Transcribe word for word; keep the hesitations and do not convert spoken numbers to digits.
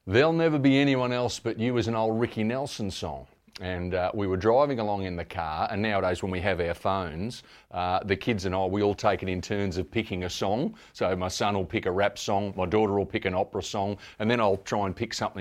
There'll Never Be Anyone Else But You is an old Ricky Nelson song. And uh, we were driving along in the car, and nowadays when we have our phones, uh, the kids and I, we all take it in turns of picking a song. So my son will pick a rap song, my daughter will pick an opera song, and then I'll try and pick something